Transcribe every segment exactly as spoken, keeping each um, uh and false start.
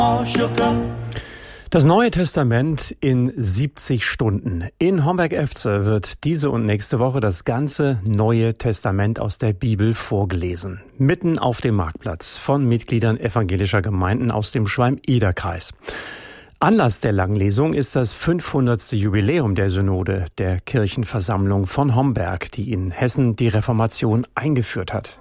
Das Neue Testament in siebzig Stunden. In Homberg-Efze wird diese und nächste Woche das ganze Neue Testament aus der Bibel vorgelesen. Mitten auf dem Marktplatz von Mitgliedern evangelischer Gemeinden aus dem Schwalm-Eder-Kreis. Anlass der Langlesung ist das fünfhundertste Jubiläum der Synode, der Kirchenversammlung von Homberg, die in Hessen die Reformation eingeführt hat.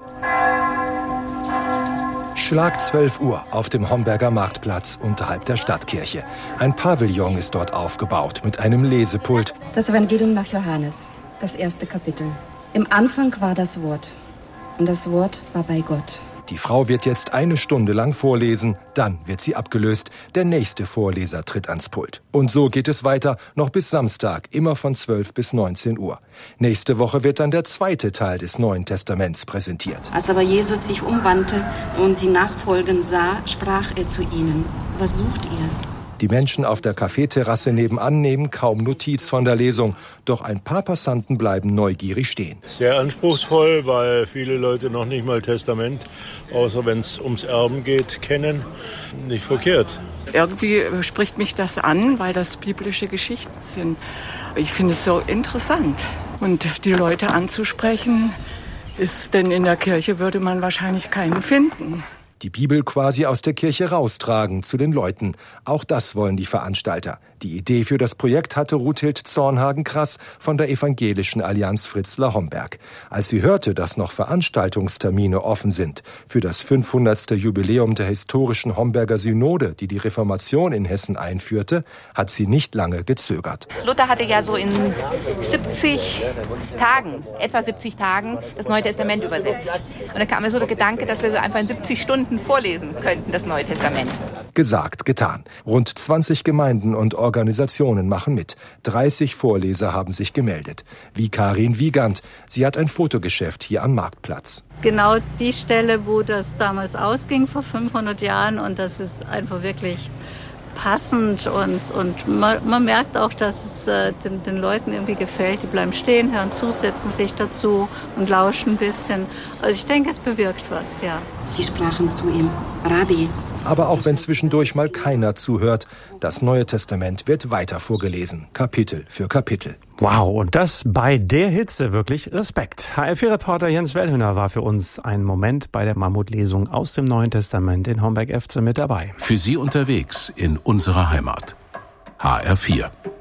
Schlag zwölf Uhr auf dem Homberger Marktplatz unterhalb der Stadtkirche. Ein Pavillon ist dort aufgebaut mit einem Lesepult. Das Evangelium nach Johannes, das erste Kapitel. Im Anfang war das Wort und das Wort war bei Gott. Die Frau wird jetzt eine Stunde lang vorlesen, dann wird sie abgelöst. Der nächste Vorleser tritt ans Pult. Und so geht es weiter, noch bis Samstag, immer von zwölf bis neunzehn Uhr. Nächste Woche wird dann der zweite Teil des Neuen Testaments präsentiert. Als aber Jesus sich umwandte und sie nachfolgen sah, sprach er zu ihnen: Was sucht ihr? Die Menschen auf der Kaffeeterrasse nebenan nehmen kaum Notiz von der Lesung. Doch ein paar Passanten bleiben neugierig stehen. Sehr anspruchsvoll, weil viele Leute noch nicht mal Testament, außer wenn es ums Erben geht, kennen. Nicht verkehrt. Irgendwie spricht mich das an, weil das biblische Geschichten sind. Ich finde es so interessant. Und die Leute anzusprechen, ist, denn in der Kirche würde man wahrscheinlich keinen finden. Die Bibel quasi aus der Kirche raustragen zu den Leuten. Auch das wollen die Veranstalter. Die Idee für das Projekt hatte Ruthild Zornhagen-Krass von der Evangelischen Allianz Fritzlar Homberg. Als sie hörte, dass noch Veranstaltungstermine offen sind für das fünfhundertste Jubiläum der historischen Homberger Synode, die die Reformation in Hessen einführte, hat sie nicht lange gezögert. Luther hatte ja so in siebzig Tagen, etwa siebzig Tagen, das Neue Testament übersetzt. Und da kam mir so der Gedanke, dass wir so einfach in siebzig Stunden vorlesen könnten, das Neue Testament. Gesagt, getan. Rund zwanzig Gemeinden und Organisationen machen mit. dreißig Vorleser haben sich gemeldet. Wie Karin Wiegand. Sie hat ein Fotogeschäft hier am Marktplatz. Genau die Stelle, wo das damals ausging vor fünfhundert Jahren. Und das ist einfach wirklich passend. Und, und man, man merkt auch, dass es äh, den, den Leuten irgendwie gefällt. Die bleiben stehen, hören zu, setzen sich dazu und lauschen ein bisschen. Also ich denke, es bewirkt was, ja. Sie sprachen zu ihm: Rabbi. Aber auch wenn zwischendurch mal keiner zuhört, das Neue Testament wird weiter vorgelesen, Kapitel für Kapitel. Wow, und das bei der Hitze, wirklich Respekt. H R vier-Reporter Jens Wellhöner war für uns einen Moment bei der Mammutlesung aus dem Neuen Testament in Homberg-Efze mit dabei. Für Sie unterwegs in unserer Heimat. H R vier.